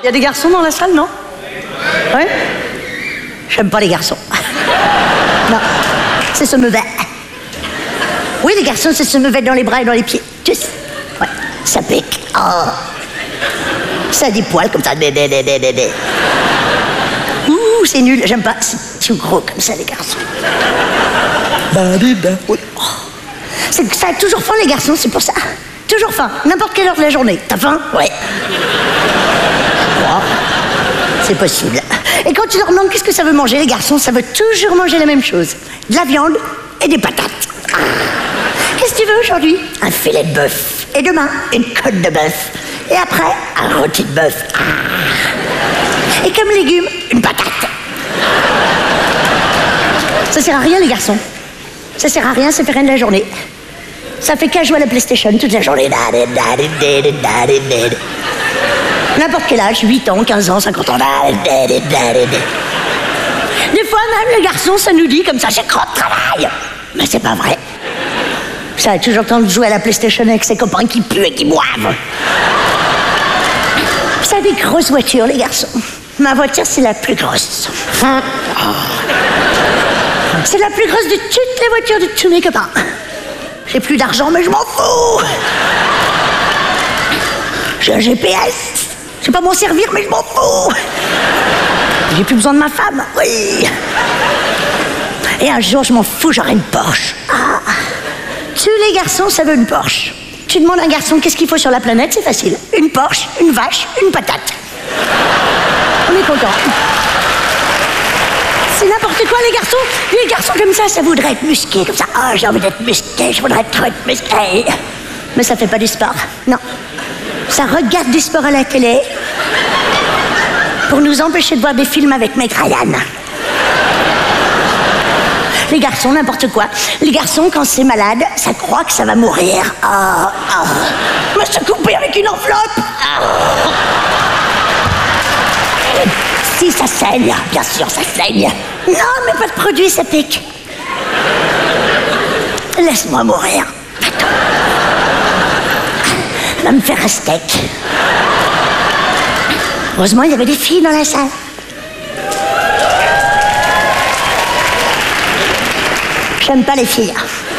Il y a des garçons dans la salle, non? Ouais? J'aime pas les garçons. Non, c'est se me mettre. Oui, les garçons, c'est se me mettre dans les bras et dans les pieds. Tu sais. Ouais, ça pique. Oh. Ça a des poils comme ça. Ouh, c'est nul, j'aime pas. C'est tout gros comme ça, les garçons. Oui. Oh. Ça a toujours faim, les garçons, c'est pour ça. Toujours faim, n'importe quelle heure de la journée. T'as faim? Ouais. Oh. C'est possible. Et quand tu leur demandes qu'est-ce que ça veut manger, les garçons, ça veut toujours manger la même chose. De la viande et des patates. Ah. Qu'est-ce que tu veux aujourd'hui? Un filet de bœuf. Et demain, une côte de bœuf. Et après, un rôti de bœuf. Ah. Et comme légumes, une patate. Ça sert à rien, les garçons. Ça sert à rien, ça fait rien de la journée. Ça fait qu'à jouer à la PlayStation toute la journée. N'importe quel âge, 8 ans, 15 ans, 50 ans. Des fois, même les garçons, ça nous dit comme ça, j'ai trop de travail. Mais c'est pas vrai. Ça a toujours le temps de jouer à la PlayStation avec ses copains qui puent et qui boivent. Ça a des grosses voitures, les garçons. Ma voiture, c'est la plus grosse. C'est la plus grosse de toutes les voitures de tous mes copains. J'ai plus d'argent, mais je m'en fous. J'ai un GPS. Je sais pas m'en servir, mais je m'en fous. J'ai plus besoin de ma femme, oui. Et un jour, je m'en fous, j'aurai une Porsche. Ah. Tous les garçons, ça veut une Porsche. Tu demandes à un garçon qu'est-ce qu'il faut sur la planète, c'est facile. Une Porsche, une vache, une patate. On est content. C'est n'importe quoi, les garçons. Les garçons comme ça voudrait être musqué, comme ça. Ah, j'ai envie d'être musqué, je voudrais trop être musqué. Mais ça fait pas du sport, non. Ça regarde du sport à la télé pour nous empêcher de voir des films avec Meg Ryan. Les garçons, n'importe quoi. Les garçons, quand c'est malade, ça croit que ça va mourir. Ah, ah. Mais se couper avec une enveloppe. Ah. Si, ça saigne, bien sûr, ça saigne. Non, mais pas de produit, ça pique. Laisse-moi mourir. Va me faire un steak. Heureusement, il y avait des filles dans la salle. J'aime pas les filles.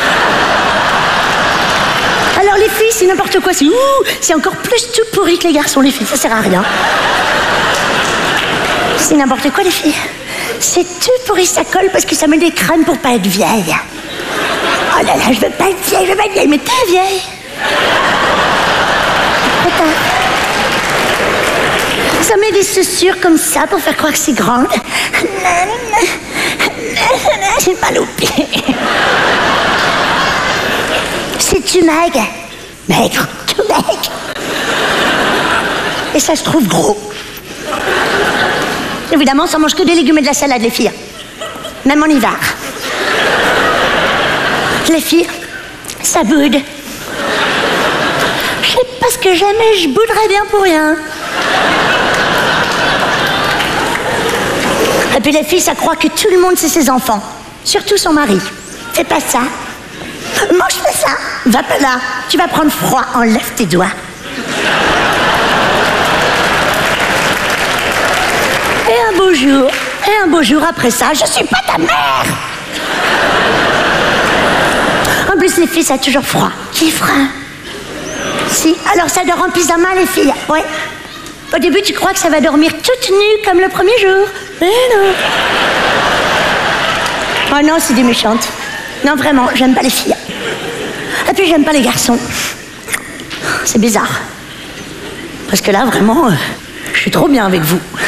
Alors les filles, c'est n'importe quoi. C'est encore plus tout pourri que les garçons, les filles. Ça sert à rien. C'est n'importe quoi, les filles. C'est tout pourri, ça colle parce que ça met des crânes pour pas être vieille. Oh là là, je veux pas être vieille, mais t'es vieille. Attends. Ça met des chaussures comme ça pour faire croire que c'est grande. J'ai mal au pied. C'est-tu maigre? Maigre, tout maigre. Et ça se trouve gros. Évidemment, ça mange que des légumes et de la salade, les filles. Même en hiver. Les filles, ça boude. Je sais pas ce que j'aime, mais je bouderais bien pour rien. Et puis les filles, ça croit que tout le monde c'est ses enfants. Surtout son mari. Fais pas ça. Moi, je fais ça. Va pas là. Tu vas prendre froid. Enlève tes doigts. Et un beau jour après ça, je suis pas ta mère. En plus, les filles, ça a toujours froid. Qui fera? Si, alors ça dort en pyjama, les filles. Ouais. Au début, tu crois que ça va dormir toute nue comme le premier jour. Mais non. Oh non, c'est des méchantes. Non, vraiment, j'aime pas les filles. Et puis, j'aime pas les garçons. C'est bizarre. Parce que là, vraiment, je suis trop bien avec vous.